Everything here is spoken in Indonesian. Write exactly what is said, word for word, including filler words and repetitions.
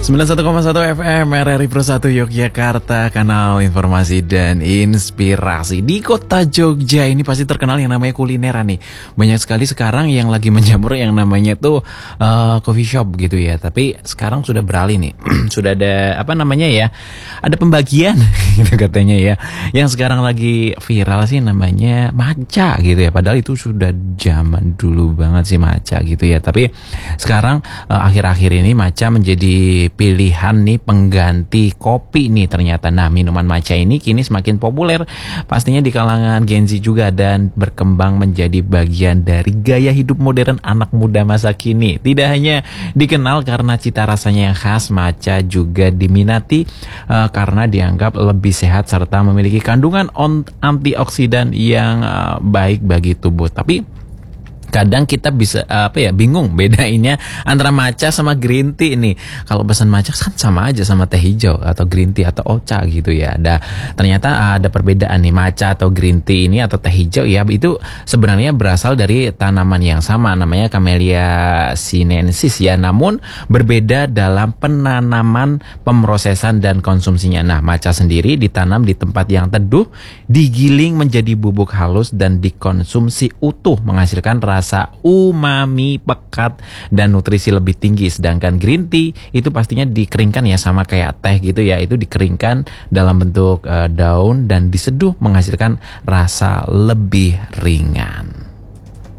sembilan puluh satu koma satu F M R R I Pro satu Yogyakarta, kanal informasi dan inspirasi. Di kota Jogja ini pasti terkenal yang namanya kulineran nih. Banyak sekali sekarang yang lagi menjamur yang namanya tuh uh, coffee shop gitu ya. Tapi sekarang sudah beralih nih. Sudah ada apa namanya ya? Ada pembagian gitu katanya ya. Yang sekarang lagi viral sih namanya matcha gitu ya. Padahal itu sudah zaman dulu banget sih matcha gitu ya. Tapi sekarang uh, akhir-akhir ini matcha menjadi pilihan nih pengganti kopi nih ternyata. Nah, minuman matcha ini kini semakin populer pastinya di kalangan Gen Z juga dan berkembang menjadi bagian dari gaya hidup modern anak muda masa kini. Tidak hanya dikenal karena cita rasanya yang khas, matcha juga diminati uh, karena dianggap lebih sehat serta memiliki kandungan antioksidan yang uh, baik bagi tubuh. Tapi kadang kita bisa apa ya bingung bedainnya antara matcha sama green tea ini. Kalau pesan matcha kan sama aja sama teh hijau atau green tea atau ocha gitu ya. Ada ternyata ada perbedaan nih. Matcha atau green tea ini atau teh hijau ya itu sebenarnya berasal dari tanaman yang sama namanya Camellia sinensis ya. Namun berbeda dalam penanaman, pemrosesan dan konsumsinya. Nah, matcha sendiri ditanam di tempat yang teduh, digiling menjadi bubuk halus dan dikonsumsi utuh menghasilkan rasa rasa umami, pekat, dan nutrisi lebih tinggi. Sedangkan green tea itu pastinya dikeringkan ya sama kayak teh gitu ya. Itu dikeringkan dalam bentuk uh, daun dan diseduh menghasilkan rasa lebih ringan.